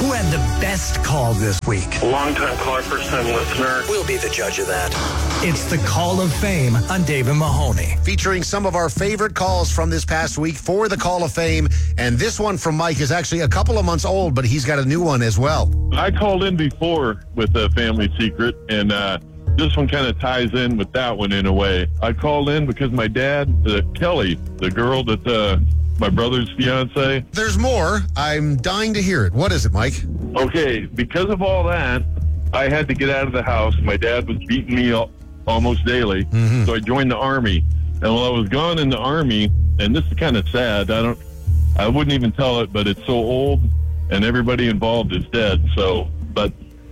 Who had the best call this week? Long-time caller, first-time listener. We'll be the judge of that. It's the Call of Fame on Dave and Mahoney. Featuring some of our favorite calls from this past week for the Call of Fame. And this one from Mike is actually a couple of months old, but he's got a new one as well. I called in before with a family secret, and this one kind of ties in with that one in a way. I called in because my dad, Kelly, the girl that my brother's fiance. There's more. I'm dying to hear it. What is it, Mike? Okay, because of all that, I had to get out of the house. My dad was beating me almost daily, so I joined the Army. And while I was gone in the Army, and this is kind of sad, I wouldn't even tell it, but it's so old, and everybody involved is dead. So, but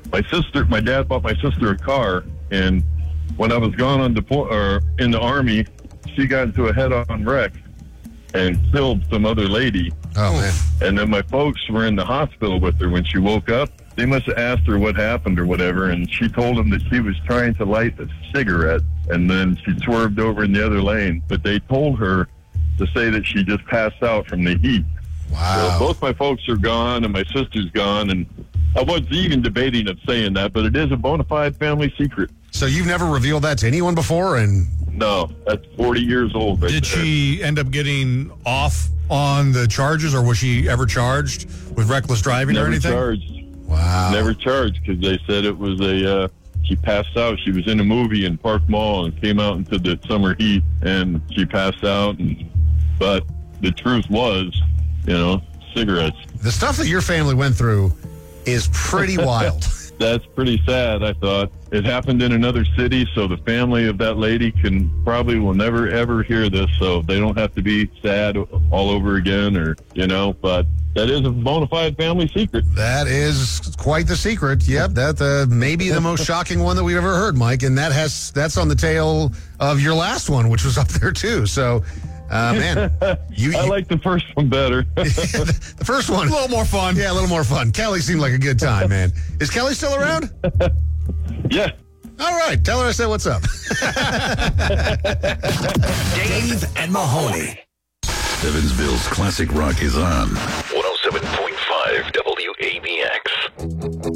my dad bought my sister a car, and when I was gone on in the Army, she got into a head-on wreck and killed some other lady. Oh, man. And then my folks were in the hospital with her when she woke up. They must have asked her what happened or whatever, and she told them that she was trying to light a cigarette, and then she swerved over in the other lane. But they told her to say that she just passed out from the heat. Wow. So both my folks are gone, and my sister's gone, and I wasn't even debating of saying that, but it is a bona fide family secret. So you've never revealed that to anyone before? And No, that's 40 years old right Did there. she end up getting off on the charges, or was she ever charged with reckless driving or Never anything? charged. wow. Never charged because they said it was she passed out. She was in a movie in Park Mall and came out into the summer heat, and she passed out. But the truth was, cigarettes. The stuff that your family went through is pretty wild. That's pretty sad, I thought. It happened in another city, so the family of that lady will never, ever hear this, so they don't have to be sad all over again but that is a bona fide family secret. That is quite the secret. Yep, that may be the most shocking one that we've ever heard, Mike, and that's on the tail of your last one, which was up there too. So, man, I like the first one better. The first one, A little more fun. yeah, a little more fun. Kelly seemed like a good time, man. Is Kelly still around? Yeah. All right, tell her I said what's up. Dave and Mahoney. Evansville's classic rock is on.